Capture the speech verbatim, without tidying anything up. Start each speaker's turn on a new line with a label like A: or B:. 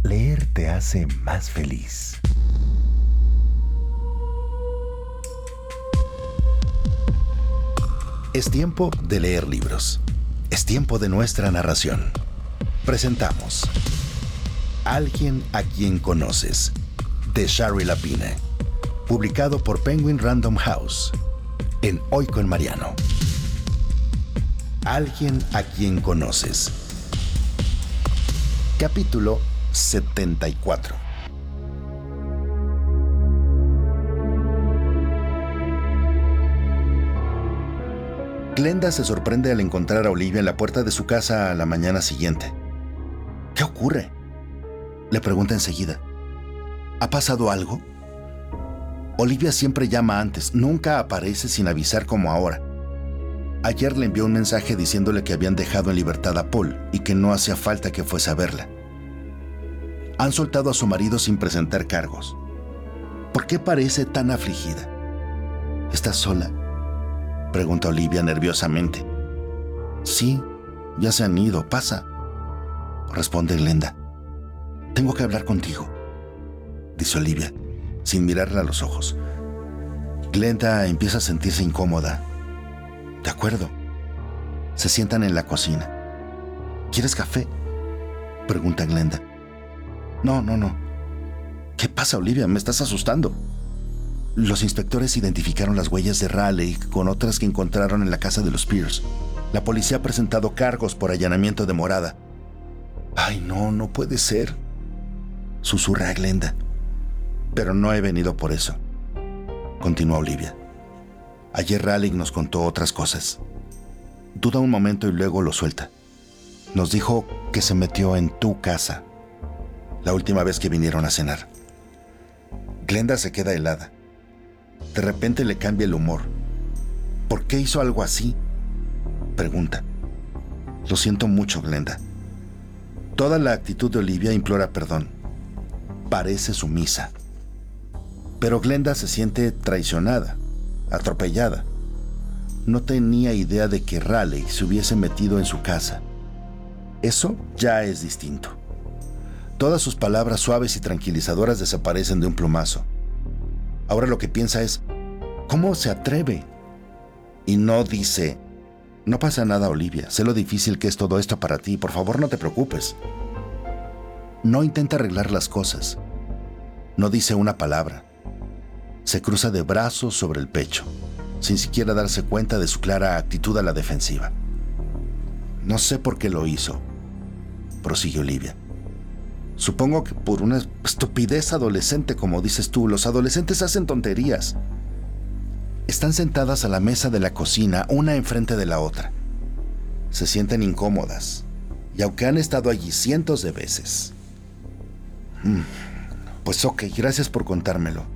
A: Leer te hace más feliz. Es tiempo de leer libros. Es tiempo de nuestra narración. Presentamos Alguien a quien conoces, de Shari Lapine, publicado por Penguin Random House, en Hoy con Mariano. Alguien a quien conoces. Capítulo setenta y cuatro. Glenda se sorprende al encontrar a Olivia en la puerta de su casa a la mañana siguiente. ¿Qué ocurre?, le pregunta enseguida. ¿Ha pasado algo? Olivia siempre llama antes, nunca aparece sin avisar como ahora. Ayer le envió un mensaje diciéndole que habían dejado en libertad a Paul y que no hacía falta que fuese a verla. Han soltado a su marido sin presentar cargos. ¿Por qué parece tan afligida? ¿Estás sola?, pregunta Olivia nerviosamente. Sí, ya se han ido, pasa, responde Glenda. Tengo que hablar contigo, dice Olivia, sin mirarla a los ojos. Glenda empieza a sentirse incómoda. De acuerdo. Se sientan en la cocina. ¿Quieres café?, pregunta Glenda. No, no, no. ¿Qué pasa, Olivia? Me estás asustando. Los inspectores identificaron las huellas de Raleigh con otras que encontraron en la casa de los Pierce. La policía ha presentado cargos por allanamiento de morada. Ay, no, no puede ser, susurra Glenda. Pero no he venido por eso, continúa Olivia. Ayer Raleigh nos contó otras cosas. Duda un momento y luego lo suelta. Nos dijo que se metió en tu casa la última vez que vinieron a cenar. Glenda se queda helada. De repente le cambia el humor. ¿Por qué hizo algo así?, pregunta. Lo siento mucho, Glenda. Toda la actitud de Olivia implora perdón. Parece sumisa. Pero Glenda se siente traicionada, atropellada. No tenía idea de que Raleigh se hubiese metido en su casa. Eso ya es distinto. Todas sus palabras suaves y tranquilizadoras desaparecen de un plumazo. Ahora lo que piensa es, ¿cómo se atreve? Y no dice, no pasa nada, Olivia, sé lo difícil que es todo esto para ti, por favor no te preocupes. No intenta arreglar las cosas. No dice una palabra. Se cruza de brazos sobre el pecho, sin siquiera darse cuenta de su clara actitud a la defensiva. No sé por qué lo hizo, prosigue Olivia. Supongo que por una estupidez adolescente, como dices tú. Los adolescentes hacen tonterías. Están sentadas a la mesa de la cocina, una enfrente de la otra. Se sienten incómodas, y aunque han estado allí cientos de veces. Hmm, pues ok, gracias por contármelo.